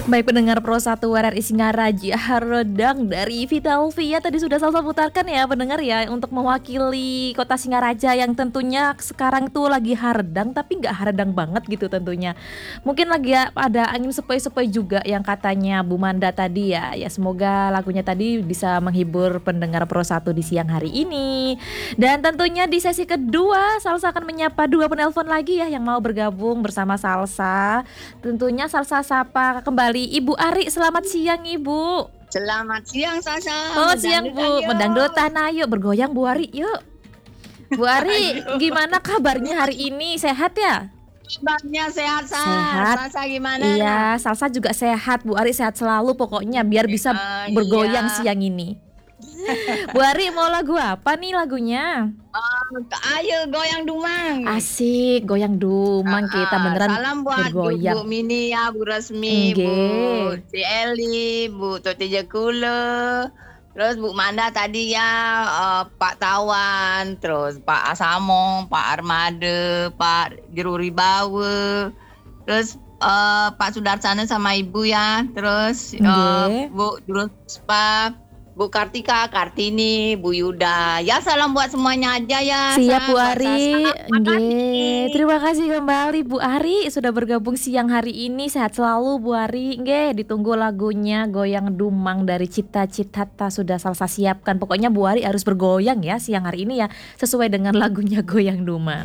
Baik pendengar Pro 1 RRI Singaraja, Harodang dari Vita Alvia tadi sudah Salsa putarkan ya pendengar ya, untuk mewakili kota Singaraja yang tentunya sekarang tuh lagi haredang tapi nggak haredang banget gitu tentunya. Mungkin lagi ada angin sepoi-sepoi juga yang katanya Bu Manda tadi ya. Ya semoga lagunya tadi bisa menghibur pendengar Pro 1 di siang hari ini. Dan tentunya di sesi kedua Salsa akan menyapa dua penelpon lagi ya yang mau bergabung bersama Salsa. Tentunya Salsa sapa kembali Ibu Ari. Selamat siang Ibu. Selamat siang Sasa. Selamat siang Bu. Mendangdutan ayo bergoyang Bu Ari yuk. Bu Ari gimana kabarnya hari ini, sehat ya? Kabarnya sehat Sa. Sehat. Sasa gimana? Iya, Salsa juga sehat. Bu Ari sehat selalu pokoknya biar bisa bergoyang siang ini. Bu Ari mau lagu apa nih lagunya? Ayo goyang dumang. Asik, goyang dumang kita beneran salam buat bergoyang. Bu Mini ya, Bu Resmi, Bu Si Eli, Bu Toti Jekulo, terus Bu Manda tadi ya, Pak Tawan, terus Pak Asamong, Pak Armade, Pak Jeruri Bawe, terus Pak Sudarsana sama Ibu ya, terus Bu Duruspa, Bu Kartika, Kartini, Bu Yuda. Ya salam buat semuanya aja ya. Siap Bu Ari. Terima kasih kembali Bu Ari sudah bergabung siang hari ini. Sehat selalu Bu Ari. Ditunggu lagunya Goyang Dumang dari Cita Citata sudah Salsa siapkan. Pokoknya Bu Ari harus bergoyang ya siang hari ini ya, sesuai dengan lagunya Goyang Dumang.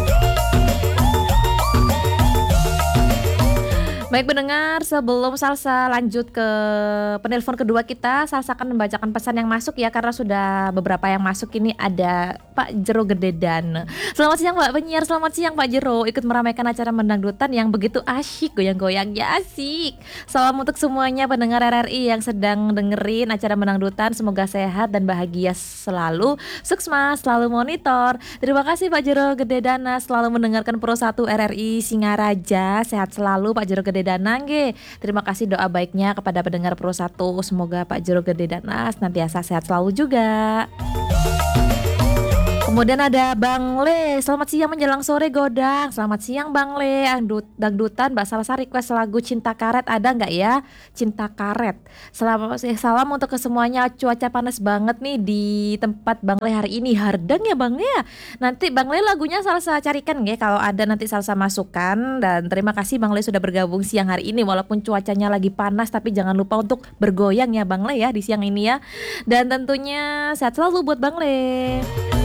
Baik pendengar, sebelum Salsa lanjut ke penelpon kedua kita, Salsa akan membacakan pesan yang masuk ya, karena sudah beberapa yang masuk. Ini ada Pak Jero Gededan. Selamat siang Mbak Penyiar, selamat siang Pak Jero. Ikut meramaikan acara mendangdutan yang begitu asyik, goyang-goyang ya asik. Salam untuk semuanya pendengar RRI yang sedang dengerin acara mendangdutan. Semoga sehat dan bahagia selalu. Sukses selalu monitor. Terima kasih Pak Jero Gededana selalu mendengarkan Pro 1 RRI Singaraja. Sehat selalu Pak Jero Gededana. Terima kasih doa baiknya kepada pendengar Pro 1. Semoga Pak Jero Gededana nantiasa sehat selalu juga. Kemudian ada Bang Le, selamat siang menjelang sore Godang. Selamat siang Bang Le, dangdutan Mbak Salsa request lagu Cinta Karet ada nggak ya? Cinta Karet. Salam untuk kesemuanya, cuaca panas banget nih di tempat Bang Le hari ini. Hardang ya Bang Le ya? Nanti Bang Le lagunya Salsa carikan ya, kalau ada nanti Salsa masukkan. Dan terima kasih Bang Le sudah bergabung siang hari ini. Walaupun cuacanya lagi panas tapi jangan lupa untuk bergoyang ya Bang Le ya di siang ini ya. Dan tentunya sehat selalu buat Bang Le.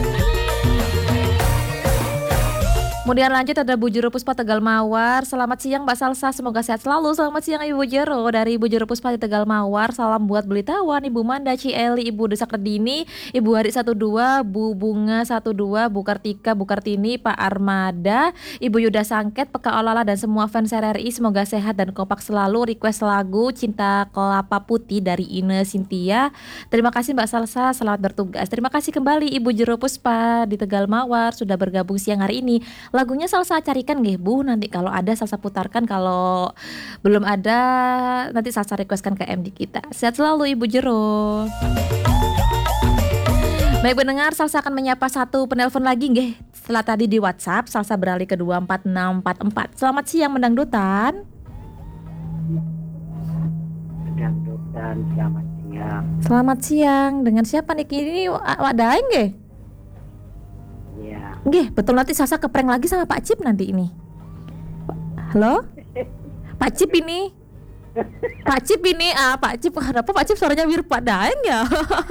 Kemudian lanjut ada Bu Jero Puspa Tegal Mawar. Selamat siang Mbak Salsa, semoga sehat selalu. Selamat siang Ibu Jero dari Ibu Jero Puspa di Tegal Mawar. Salam buat Belitawan, Ibu Manda, Cieli, Ibu Desak Redini, Ibu Hari 12, Bu Bunga 12, Bu Kartika, Bu Kartini, Pak Armada, Ibu Yuda Sangket, Peka Olala dan semua fans RRI semoga sehat dan kompak selalu. Request lagu Cinta Kelapa Putih dari Ine Cynthia. Terima kasih Mbak Salsa, selamat bertugas. Terima kasih kembali Ibu Jero Puspa di Tegal Mawar sudah bergabung siang hari ini. Lagunya Salsa carikan nggih Bu, nanti kalau ada Salsa putarkan, kalau belum ada nanti Salsa requestkan ke MD kita. Sehat selalu Ibu Jero. Baik pendengar, Salsa akan menyapa satu penelpon lagi nggih. Setelah tadi di WhatsApp, Salsa beralih ke 24644. Selamat siang mendangdutan. Mendangdutan, selamat siang. Selamat siang, dengan siapa nih ini? Ada nggih? Nggih, betul nanti Salsa keprank lagi sama Pak Cip nanti ini. Halo? Pak Cip ini. Pak Cip ini, Pak Cip, kenapa Pak Cip suaranya mirip Pak Daeng ya?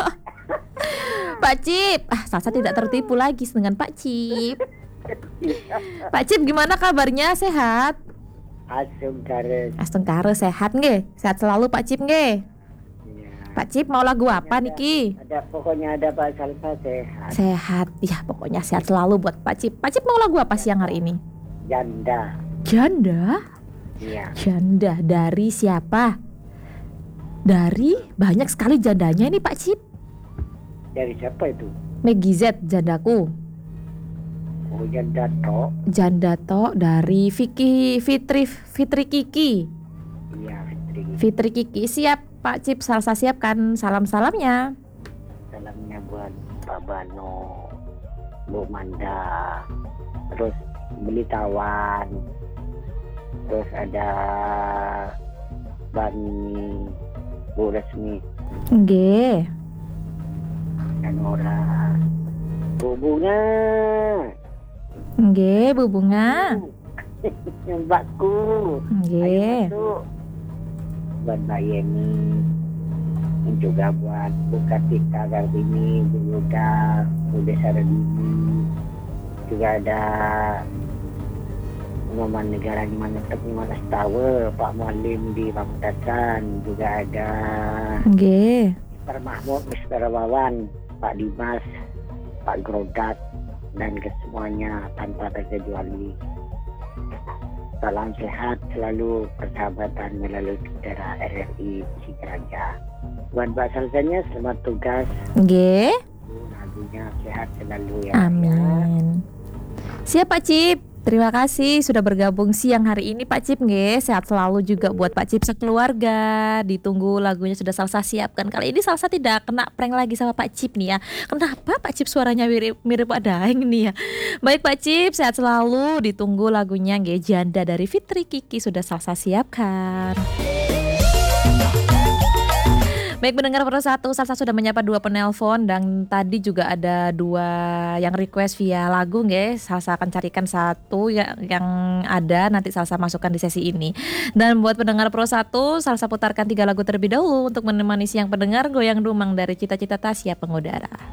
Pak Cip, Salsa tidak tertipu lagi dengan Pak Cip. Pak Cip gimana kabarnya, sehat? Astungkare sehat nggih? Sehat selalu Pak Cip nggih? Pak Cip mau lagu apa Niki? Pokoknya ada Pak Salsa sehat. Sehat, ya pokoknya sehat selalu buat Pak Cip. Pak Cip mau lagu apa siang hari ini? Janda. Janda? Iya. Janda dari siapa? Dari banyak sekali jandanya ini Pak Cip. Dari siapa itu? Meggy Z, jandaku. Oh, Janda Tok. Janda Tok dari Fitri Kiki. Iya, Fitri Kiki. Siap Pak Cip, Salsa siapkan salam-salamnya. Salamnya buat Pak Bano, Bu Manda, terus Belitawan, terus ada Bani Bu Resmi Nggih. dan ora Bu Bunga. Nggih, Bu Bunga. Mbakku. Nggih. Buat Mbak Yeni. Dan juga buat Bu Kartika Gardini, Bu Yuda, Bu Desa Redini. Juga ada Pengumuman Negara di mana Tower, Pak Mualim di Pamekasan. Juga ada Nggih. Mr. Mahmud, Mr. Wawan, Pak Dimas, Pak Grodat, dan kesemuanya tanpa terkecuali. Salam sehat selalu, persahabatan melalui daerah RRI Sikaraja. Buat Mbak Salsanya, selamat tugas. Nggih. Lagunya sehat selalu ya. Amin. Siap Pak Cip. Terima kasih sudah bergabung siang hari ini Pak Cip nggih. Sehat selalu juga buat Pak Cip sekeluarga. Ditunggu lagunya sudah Salsa siapkan. Kali ini Salsa tidak kena prank lagi sama Pak Cip nih ya. Kenapa Pak Cip suaranya mirip Pak Daeng nih ya. Baik Pak Cip, sehat selalu. Ditunggu lagunya nggih, Janda dari Fitri Kiki sudah Salsa siapkan. Baik pendengar Pro 1, Salsa sudah menyapa 2 penelpon dan tadi juga ada 2 yang request via lagu nggih. Salsa akan carikan 1 yang ada nanti Salsa masukkan di sesi ini. Dan buat pendengar Pro 1, Salsa putarkan 3 lagu terlebih dahulu untuk menemani siang pendengar goyang dumang dari Cita-Cita Tasya Pengudara.